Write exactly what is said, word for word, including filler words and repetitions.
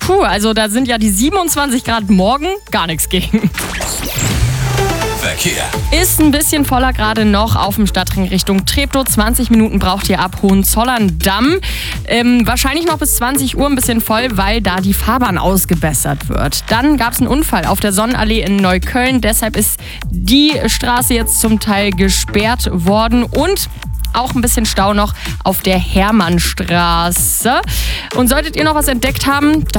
Puh, also da sind ja die siebenundzwanzig Grad morgen gar nichts gegen. Verkehr. Ist ein bisschen voller gerade noch auf dem Stadtring Richtung Treptow. zwanzig Minuten braucht ihr ab Hohenzollern-Damm. Ähm, wahrscheinlich noch bis zwanzig Uhr ein bisschen voll, weil da die Fahrbahn ausgebessert wird. Dann gab es einen Unfall auf der Sonnenallee in Neukölln. Deshalb ist die Straße jetzt zum Teil gesperrt worden. Und auch ein bisschen Stau noch auf der Hermannstraße. Und solltet ihr noch was entdeckt haben,